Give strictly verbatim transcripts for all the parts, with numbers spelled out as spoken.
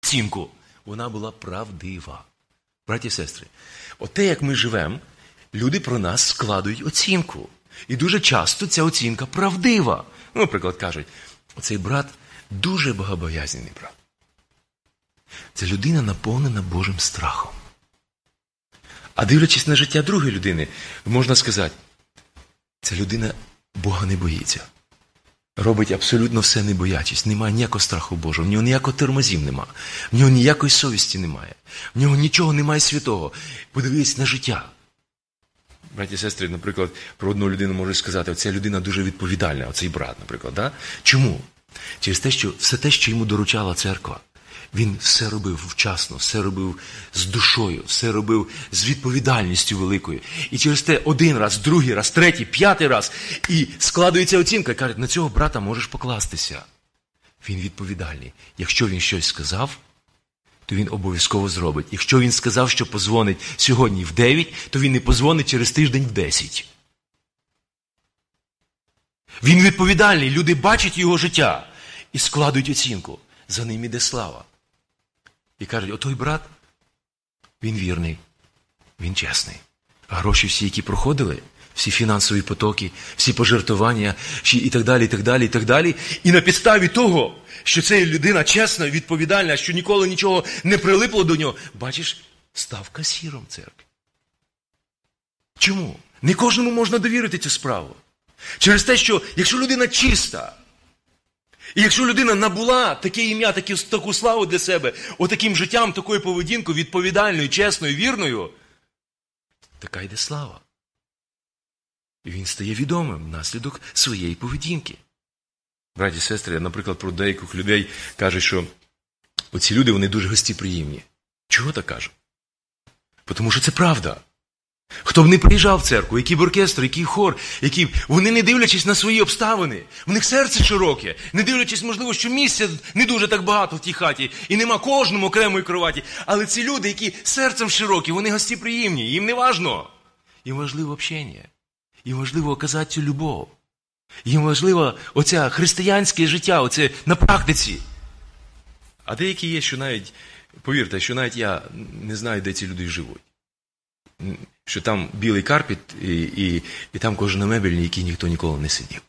оцінку. Вона була правдива. Браті і сестри, оте, як ми живемо, люди про нас складують оцінку. І дуже часто ця оцінка правдива. Ну, наприклад, кажуть, оцей брат дуже богобоязнений брат. Це людина наповнена Божим страхом. А дивлячись на життя другої людини, можна сказати, ця людина Бога не боїться. Робить абсолютно все не боячись. Немає ніякого страху Божого. В нього ніякого тормозів немає. В нього ніякої совісті немає. В нього нічого немає святого. Подивись на життя. Браті і сестри, наприклад, про одну людину можуть сказати, оця людина дуже відповідальна, оцей брат, наприклад. Да? Чому? Через те, що все те, що йому доручала церква, він все робив вчасно, все робив з душою, все робив з відповідальністю великою. І через те один раз, другий раз, третій, п'ятий раз, і складується оцінка, і кажуть, на цього брата можеш покластися. Він відповідальний. Якщо він щось сказав, то він обов'язково зробить. Якщо він сказав, що позвонить сьогодні в дев'ять, то він не позвонить через тиждень в десять. Він відповідальний, люди бачать його життя і складують оцінку. За ним іде слава. І кажуть, отой брат, він вірний, він чесний. А гроші всі, які проходили, всі фінансові потоки, всі пожертвування, і так далі, і так далі, і так далі. І на підставі того, що ця людина чесна, відповідальна, що ніколи нічого не прилипло до нього, бачиш, став касіром церкви. Чому? Не кожному можна довірити цю справу. Через те, що якщо людина чиста, і якщо людина набула таке ім'я, таку, таку славу для себе, отаким життям, такою поведінкою, відповідальною, чесною, вірною, така йде слава. І він стає відомим внаслідок своєї поведінки. Браті і сестри, наприклад, про деяких людей кажуть, що оці люди, вони дуже гостеприємні. Чого так кажуть? Тому що це правда. Хто б не приїжджав в церкву, який б оркестр, який хор, які... вони не дивлячись на свої обставини, в них серце широке, не дивлячись, можливо, що місця не дуже так багато в тій хаті, і нема кожному окремої кроваті, але ці люди, які серцем широкі, вони гостеприємні, їм не важно. Їм важливо общення, їм важливо оказати цю любов, їм важливо оце християнське життя, оце на практиці. А деякі є, що навіть, повірте, що навіть я не знаю, де ці люди живуть. Що там білий карпет, і, і, і там кожна мебель, на якій ніхто ніколи не сидів.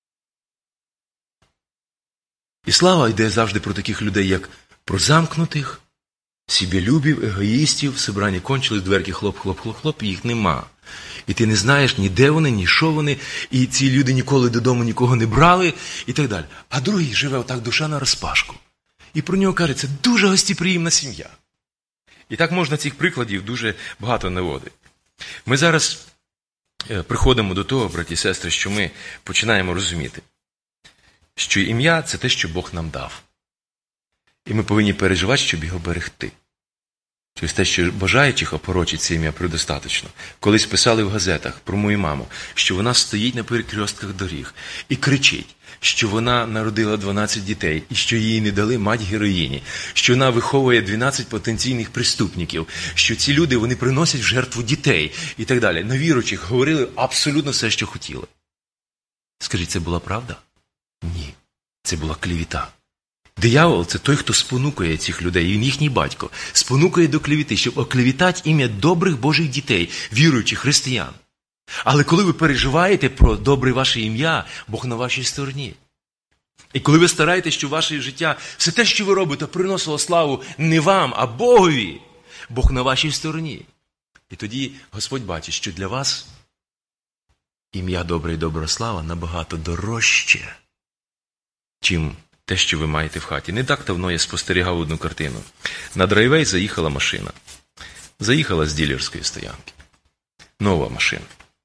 І слава йде завжди про таких людей, як про замкнутих, себелюбів, егоїстів, собрання кончились, дверки хлоп-хлоп-хлоп-хлоп, і їх нема. І ти не знаєш, ні де вони, ні що вони, і ці люди ніколи додому нікого не брали, і так далі. А другий живе отак душа на розпашку. І про нього кажуть, це дуже гостеприємна сім'я. І так можна цих прикладів дуже багато наводити. Ми зараз приходимо до того, браті і сестри, що ми починаємо розуміти, що ім'я – це те, що Бог нам дав. І ми повинні переживати, щоб його берегти. Через те, що бажаючих опорочить це ім'я предостаточно. Колись писали в газетах про мою маму, що вона стоїть на перекрестках доріг і кричить, що вона народила дванадцять дітей, і що їй не дали мать-героїні, що вона виховує дванадцять потенційних преступників, що ці люди, вони приносять в жертву дітей і так далі. На віруючих говорили абсолютно все, що хотіли. Скажіть, це була правда? Ні. Це була клевіта. Диявол – це той, хто спонукує цих людей, він їхній батько, спонукує до клевети, щоб оклеветати ім'я добрих Божих дітей, віруючих християн. Але коли ви переживаєте про добре ваше ім'я, Бог на вашій стороні. І коли ви стараєтесь, щоб ваше життя, все те, що ви робите, приносило славу не вам, а Богові, Бог на вашій стороні. І тоді Господь бачить, що для вас ім'я добре і добра слава набагато дорожче, чим те, що ви маєте в хаті. Не так давно я спостерігав одну картину. На драйвей заїхала машина. Заїхала з дилерської стоянки. Нова машина.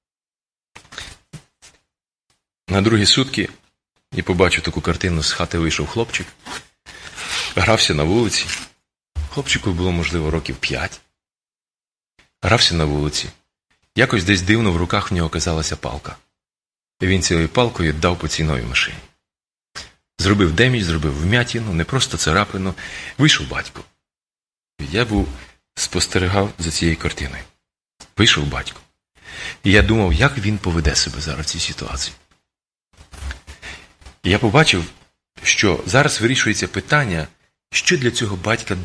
На другі сутки я побачив таку картину, з хати вийшов хлопчик, грався на вулиці. Хлопчику було, можливо, років п'ять. Грався на вулиці. Якось десь дивно в руках в нього оказалася палка. І він цією палкою дав по цій новій машині. Зробив демідж, зробив вмятину, не просто царапину. Вийшов батько. Я був, спостерігав за цією картиною. Вийшов батько. І я думав, як він поведе себе зараз в цій ситуації. І я побачив, що зараз вирішується питання, що для цього батька